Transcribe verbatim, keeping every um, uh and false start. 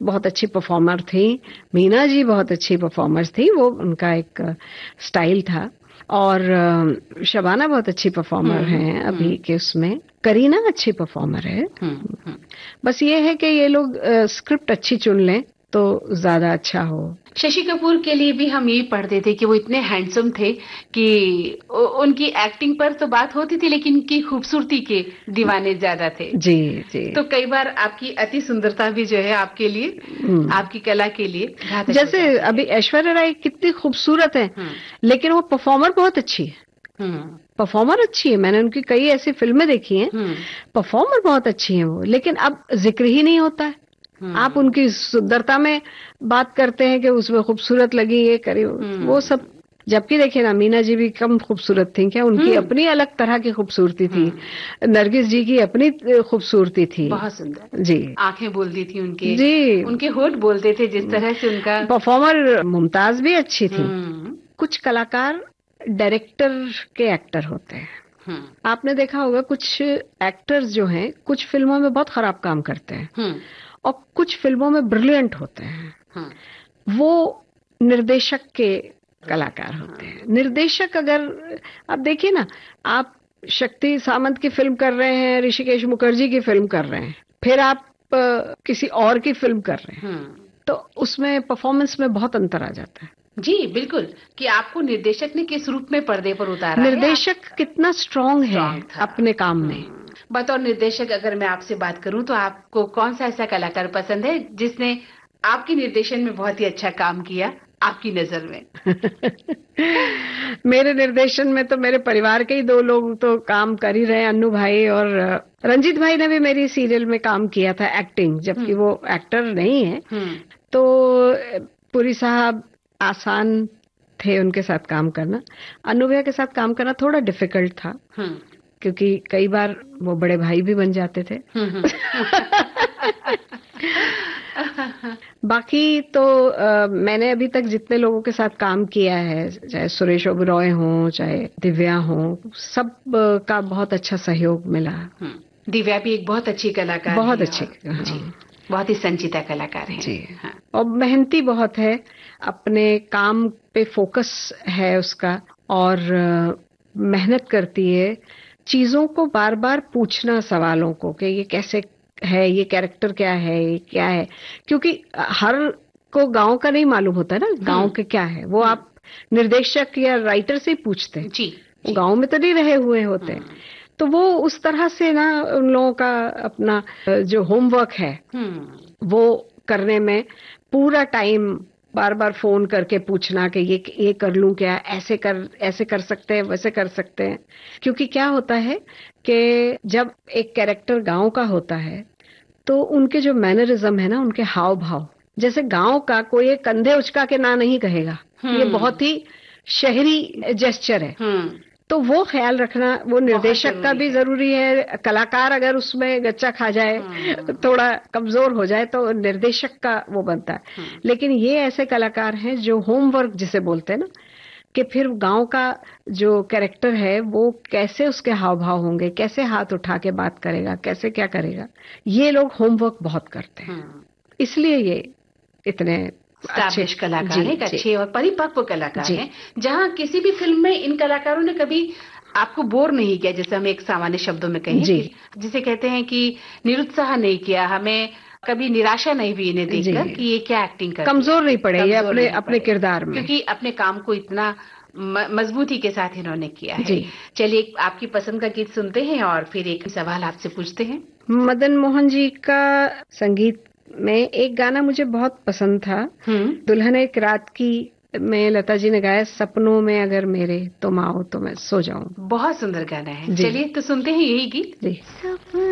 बहुत अच्छी परफॉर्मर थी, मीना जी बहुत अच्छी परफॉर्मर्स थी, वो उनका एक स्टाइल था। और शबाना बहुत अच्छी परफॉर्मर हैं अभी के उसमें, करीना अच्छी परफॉर्मर है। बस ये है कि ये लोग स्क्रिप्ट अच्छी चुन लें तो ज्यादा अच्छा हो। शशि कपूर के लिए भी हम यही पढ़ते थे कि वो इतने हैंडसम थे कि उनकी एक्टिंग पर तो बात होती थी, लेकिन उनकी खूबसूरती के दीवाने ज्यादा थे। जी जी। तो कई बार आपकी अति सुंदरता भी जो है आपके लिए, आपकी कला के लिए घातक। जैसे अभी ऐश्वर्या राय कितनी खूबसूरत है, लेकिन वो परफॉर्मर बहुत अच्छी है। परफॉर्मर अच्छी है, मैंने उनकी कई ऐसी फिल्में देखी हैं, परफॉर्मर बहुत अच्छी है वो, लेकिन अब जिक्र ही नहीं होता है। आप उनकी सुंदरता में बात करते हैं कि उसमें खूबसूरत लगी, ये करी, वो सब। जबकि देखिए ना, मीना जी भी कम खूबसूरत थी क्या? उनकी अपनी अलग तरह की खूबसूरती थी। नरगिस जी की अपनी खूबसूरती थी, बहुत सुंदर जी। आंखें बोलती थी उनके, जी, उनके होठ बोलते थे जिस तरह से उनका। परफॉर्मर मुमताज भी अच्छी थी। कुछ कलाकार डायरेक्टर के एक्टर होते हैं। आपने देखा होगा कुछ एक्टर्स जो हैं कुछ फिल्मों में बहुत खराब काम करते हैं और कुछ फिल्मों में ब्रिलियंट होते हैं। वो निर्देशक के कलाकार होते हैं। निर्देशक, अगर आप देखिए ना, आप शक्ति सामंत की फिल्म कर रहे हैं, ऋषिकेश मुखर्जी की फिल्म कर रहे हैं, फिर आप आ, किसी और की फिल्म कर रहे हैं, तो उसमें परफॉर्मेंस में बहुत अंतर आ जाता है। जी बिल्कुल, कि आपको निर्देशक ने किस रूप में पर्दे पर उतारा है, निर्देशक कितना स्ट्रांग है अपने काम में। बतौर निर्देशक अगर मैं आपसे बात करूं तो आपको कौन सा ऐसा कलाकार पसंद है जिसने आपके निर्देशन में बहुत ही अच्छा काम किया आपकी नजर में? मेरे निर्देशन में तो मेरे परिवार के ही दो लोग तो काम कर ही रहे हैं, अन्नू भाई और रंजीत भाई ने भी मेरी सीरियल में काम किया था एक्टिंग, जबकि वो एक्टर नहीं है। तो पुरी साहब आसान थे उनके साथ काम करना। अन्नू भैया के साथ काम करना थोड़ा डिफिकल्ट था, क्योंकि कई बार वो बड़े भाई भी बन जाते थे। बाकी तो आ, मैंने अभी तक जितने लोगों के साथ काम किया है, चाहे सुरेश ओबेरॉय हो, चाहे दिव्या हो, सब का बहुत अच्छा सहयोग मिला। दिव्या भी एक बहुत अच्छी कलाकार है, बहुत अच्छी, हाँ। जी, बहुत ही संजीदा कलाकार है जी। हाँ। और मेहनती बहुत है, अपने काम पे फोकस है उसका, और मेहनत करती है। चीजों को बार बार पूछना, सवालों को कि ये कैसे है, ये कैरेक्टर क्या है, ये क्या है, क्योंकि हर को गांव का नहीं मालूम होता है ना, गांव के क्या है, वो आप निर्देशक या राइटर से ही पूछते हैं। जी, जी। गांव में तो नहीं रहे हुए होते हैं, तो वो उस तरह से ना उन लोगों का अपना जो होमवर्क है वो करने में पूरा टाइम बार बार फोन करके पूछना कि ये ये कर लूं क्या, ऐसे कर ऐसे कर सकते हैं, वैसे कर सकते हैं। क्योंकि क्या होता है कि जब एक कैरेक्टर गांव का होता है तो उनके जो मैनरिज्म है ना, उनके हाव भाव, जैसे गांव का कोई कंधे उचका के ना नहीं कहेगा, ये बहुत ही शहरी जेस्चर है। तो वो ख्याल रखना वो निर्देशक का भी जरूरी है। कलाकार अगर उसमें गच्चा खा जाए, थोड़ा कमजोर हो जाए, तो निर्देशक का वो बनता है। लेकिन ये ऐसे कलाकार हैं जो होमवर्क जिसे बोलते हैं ना, कि फिर गांव का जो कैरेक्टर है वो कैसे उसके हाव भाव होंगे, कैसे हाथ उठा के बात करेगा, कैसे क्या करेगा, ये लोग होमवर्क बहुत करते हैं। इसलिए ये इतने अच्छे कलाकार हैं, अच्छे और परिपक्व कलाकार हैं, जहां किसी भी फिल्म में इन कलाकारों ने कभी आपको बोर नहीं किया, जैसे हम एक सामान्य शब्दों में कहें, जिसे कहते हैं कि निरुत्साह नहीं किया, हमें कभी निराशा नहीं हुई इन्हें देखकर कि ये क्या एक्टिंग कर, कमजोर नहीं पड़े ये अपने अपने किरदार में, क्योंकि अपने काम को इतना मजबूती के साथ इन्होंने किया है। चलिए आपकी पसंद का गीत सुनते हैं और फिर एक सवाल आपसे पूछते हैं। मदन मोहन जी का संगीत में एक गाना मुझे बहुत पसंद था, दुल्हन एक रात की में लता जी ने गाया, सपनों में अगर मेरे तुम आओ तो मैं सो जाऊं। बहुत सुंदर गाना है, चलिए तो सुनते हैं यही गीत। जी।